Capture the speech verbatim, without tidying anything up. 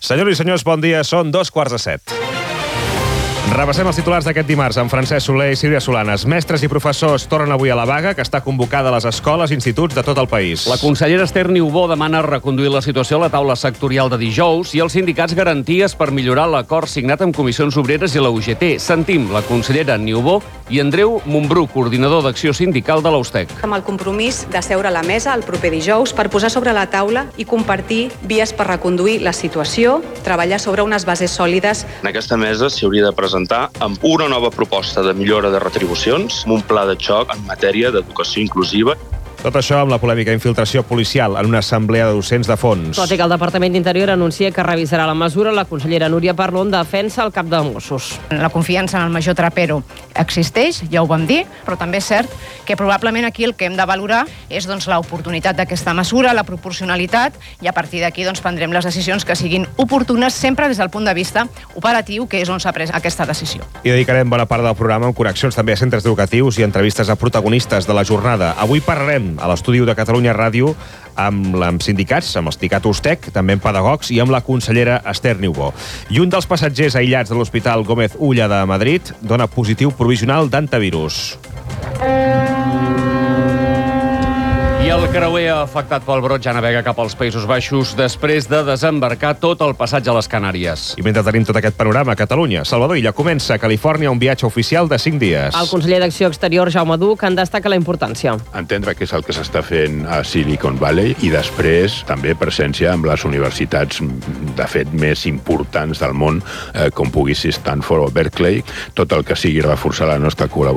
Senyores i senyors, bon dia. Són dos quarts de set. Repassem els titulars d'aquest dimarts amb Francesc Soler i Sílvia Solanes. Mestres i professors tornen avui a la vaga, que està convocada a les escoles i instituts de tot el país. La consellera Esther Niubó demana reconduir la situació a la taula sectorial de dijous i els sindicats garanties per millorar l'acord signat amb Comissions Obreres i la U G T. Sentim la consellera Niubó i Andreu Montbrú, coordinador d'acció sindical de l'Austec. Amb el compromís de seure a la mesa el proper dijous per posar sobre la taula i compartir vies per reconduir la situació, treballar sobre unes bases sòlides. En aquesta mesa s'hi hauria de presentar amb una nova proposta de millora de retribucions, amb un pla de xoc en matèria d'educació inclusiva. Tot això amb la polèmica infiltració policial en una assemblea de docents de fons. Tot i que el Departament d'Interior anuncia que revisarà la mesura, la consellera Núria Parlon defensa el cap de Mossos. La confiança en el major Trapero existeix, ja ho vam dir, però també és cert que probablement aquí el que hem de valorar és doncs, l'oportunitat d'aquesta mesura, la proporcionalitat, i a partir d'aquí doncs, prendrem les decisions que siguin oportunes sempre des del punt de vista operatiu, que és on s'ha pres aquesta decisió. I dedicarem bona part del programa amb connexions també a centres educatius i entrevistes a protagonistes de la jornada. Avui parlarem a l'estudi de Catalunya Ràdio amb, amb sindicats, amb el sindicat Ustec, també amb pedagogs i amb la consellera Esther Niubó. I un dels passatgers aïllats de l'Hospital Gómez Ulla de Madrid dona positiu provisional d'antivirus. I el creuer afectat pel brot ja navega cap als Països Baixos després de desembarcar tot el passatge a les Canàries. I mentre tenim tot aquest panorama a Catalunya, Salvador Illa comença a Califòrnia un viatge oficial de cinc dies. El conseller d'Acció Exterior, Jaume Duch, en destaca la importància. Entendre què és el que s'està fent a Silicon Valley i després també presència amb les universitats de fet més importants del món, eh, com pugui ser Stanford o Berkeley, tot el que sigui reforçar la nostra col·laboració